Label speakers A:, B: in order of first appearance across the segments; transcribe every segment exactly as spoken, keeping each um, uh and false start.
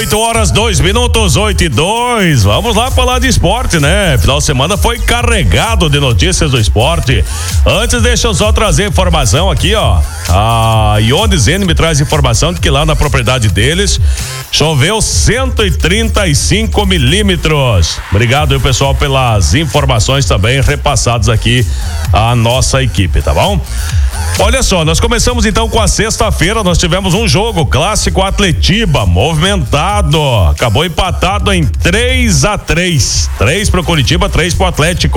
A: oito horas, dois minutos, oito e dois. Vamos lá falar de esporte, né? Final de semana foi carregado de notícias do esporte. Antes, deixa eu só trazer informação aqui, ó. A Ione Zene me traz informação de que lá na propriedade deles choveu cento e trinta e cinco milímetros. Obrigado aí, pessoal, pelas informações também repassadas aqui à nossa equipe, tá bom? Olha só, nós começamos então com a sexta-feira, nós tivemos um jogo clássico Atletiba, movimentado, acabou empatado em três a três, três pro Curitiba, três pro Atlético.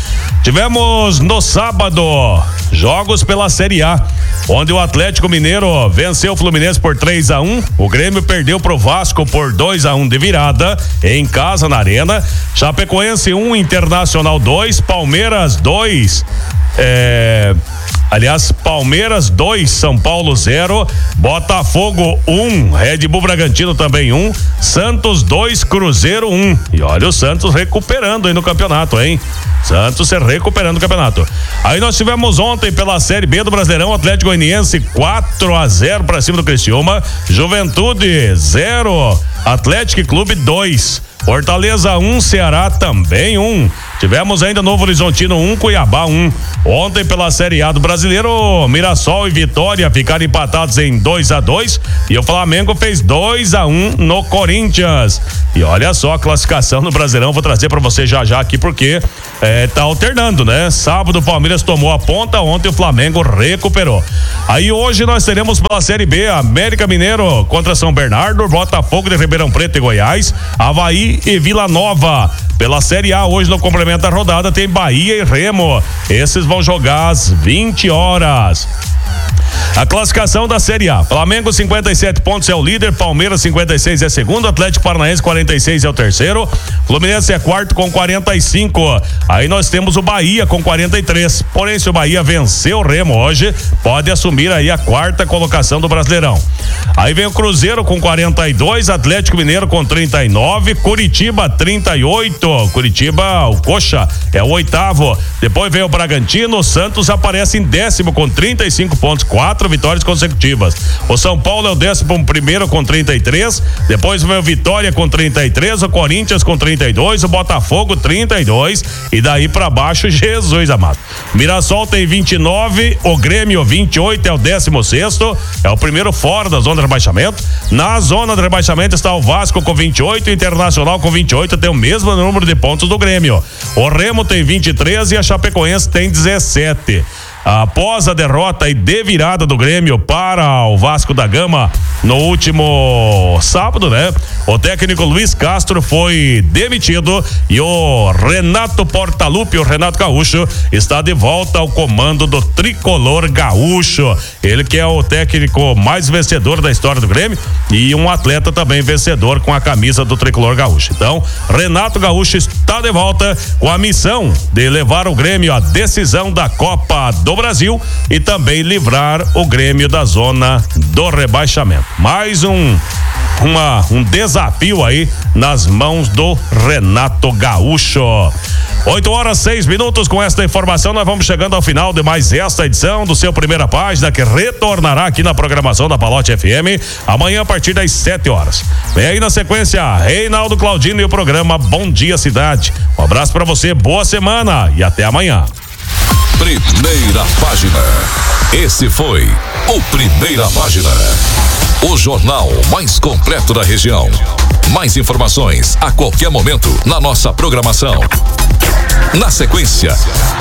A: Tivemos no sábado jogos pela Série A, onde o Atlético Mineiro venceu o Fluminense por três a um, o Grêmio perdeu pro Vasco por dois a um de virada em casa na Arena. Chapecoense um, Internacional dois, Palmeiras dois, é... Aliás, Palmeiras dois, São Paulo zero, Botafogo um, Red Bull Bragantino também um, Santos dois, Cruzeiro um. E olha o Santos recuperando aí no campeonato, hein? Santos se recuperando o campeonato. Aí nós tivemos ontem pela Série B do Brasileirão, Atlético Goianiense quatro a zero para cima do Criciúma, Juventude zero, Atlético Clube dois. Fortaleza um, Ceará também um. Tivemos ainda Novo Horizontino um, Cuiabá um. Ontem pela Série A do Brasileiro, Mirassol e Vitória ficaram empatados em dois a dois e o Flamengo fez dois a um no Corinthians. E olha só a classificação no Brasileirão, vou trazer para você já já aqui porque é, tá alternando, né? Sábado o Palmeiras tomou a ponta, ontem o Flamengo recuperou. Aí hoje nós teremos pela Série B América Mineiro contra São Bernardo, Botafogo de Ribeirão Preto e Goiás, Avaí e Vila Nova. Pela Série A, hoje no complemento da rodada tem Bahia e Remo. Esses vão jogar às vinte horas. A classificação da Série A: Flamengo cinquenta e sete pontos é o líder, Palmeiras cinquenta e seis é segundo, Atlético Paranaense quarenta e seis é o terceiro, Fluminense é quarto com quarenta e cinco. Aí nós temos o Bahia com quarenta e três. Porém, se o Bahia vencer o Remo hoje, pode assumir aí a quarta colocação do Brasileirão. Aí vem o Cruzeiro com quarenta e dois, Atlético Mineiro com trinta e nove, Curitiba trinta e oito. Curitiba, o Coxa, é o oitavo. Depois vem o Bragantino, o Santos aparece em décimo com trinta e cinco pontos, quatro vitórias consecutivas. O São Paulo é o décimo primeiro com trinta e três, depois vem o Vitória com trinta e três, o Corinthians com trinta e dois, o Botafogo trinta e dois e daí pra baixo, Jesus amado. Mirassol tem vinte e nove, o Grêmio vinte e oito, é o décimo sexto, é o primeiro fora da zona de rebaixamento. Na zona de rebaixamento está o Vasco com vinte e oito, o Internacional com vinte e oito, tem o mesmo número de pontos do Grêmio. O Remo tem vinte e três e a Chapecoense tem dezessete. Após a derrota e de virada do Grêmio para o Vasco da Gama no último sábado, né? O técnico Luiz Castro foi demitido e o Renato Portaluppi, o Renato Gaúcho, está de volta ao comando do tricolor gaúcho. Ele que é o técnico mais vencedor da história do Grêmio e um atleta também vencedor com a camisa do tricolor gaúcho. Então, Renato Gaúcho está de volta com a missão de levar o Grêmio à decisão da Copa do Brasil e também livrar o Grêmio da zona do rebaixamento. Mais um uma, um desafio aí nas mãos do Renato Gaúcho. oito horas, seis minutos. Com esta informação nós vamos chegando ao final de mais esta edição do seu Primeira Página, que retornará aqui na programação da Palote F M amanhã a partir das sete horas. Vem aí na sequência Reinaldo Claudino e o programa Bom Dia Cidade. Um abraço pra você, boa semana e até amanhã.
B: Primeira Página. Esse foi o Primeira Página, o jornal mais completo da região. Mais informações a qualquer momento na nossa programação. Na sequência,